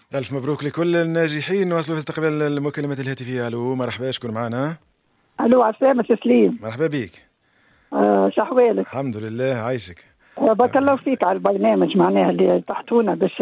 ألف مبروك لكل الناجحين. نواصلوا في استقبال المكالمات الهاتفية. ألو مرحبا، شكون معنا؟ الو عسلامة تسليم. مرحبا بك. شحوالك؟ الحمد لله، عايشك. بارك الله فيك على البرنامج معناها اللي تحتونا باش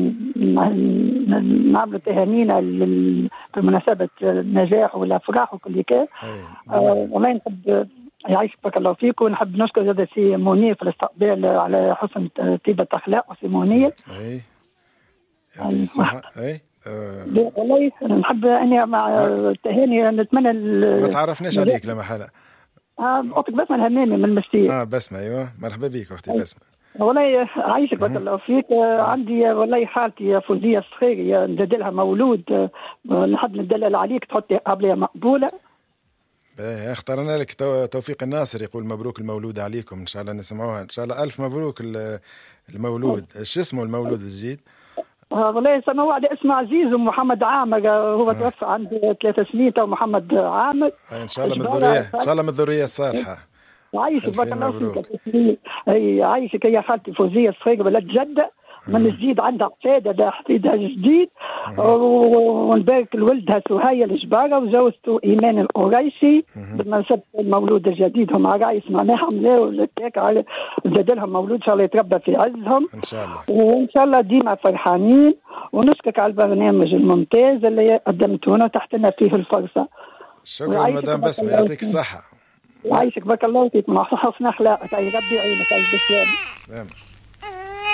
نعملوا تهانينا بمناسبة النجاح والأفراح وكل كان. والله نحب يعيشك بارك الله فيك، ونحب نشكر زاد سي منير في الاستقبال على حسن طيبة أخلاق سي منير. يعطيك الصحة. والله نحب اني مع التهاني نتمنى ما تعرفناش عليك لا محالة. اختك بسمة الهمامي من المشتية. بسمة، ايوه مرحبا بك اختي بسمة. والله عايشك بارك الله فيك. عندي والله خالتي فوزية الصخيري ندير لها مولود، نحب ندلل عليك تحطي قبلها مقبولة. اخترنا لك توفيق الناصر يقول مبروك المولود عليكم، ان شاء الله نسمعوها ان شاء الله. الف مبروك المولود. ايش اسمه المولود الجديد؟ والله سموه على اسمه عزيز ومحمد عامر، هو توفى عنده 3 سنين تو محمد عامر. ان شاء الله من الذريه، ان شاء الله من الذريه الصالحه. عايشك بارك الله فيك. هي عايشك هي خالتي فوزيه الصغيره بلد جده من جديد، عندها حفاده حفيدها جديد، ونبارك لولدها سهية الجباره وزوجته ايمان القريشي بمناسبه المولود الجديد. هم عرايس معناها عملوا على زاد لهم مولود ان شاء الله يتربى في عزهم ان شاء الله، وان شاء الله ديما فرحانين. ونشكرك على البرنامج الممتاز اللي قدمته لنا وتحت لنا فيه الفرصه. شكرا مدام بسمة، يعطيك الصحه. يعيشك بارك الله فيك، مع حسن اخلاقك، اي ربي يعينك. بالسلامه.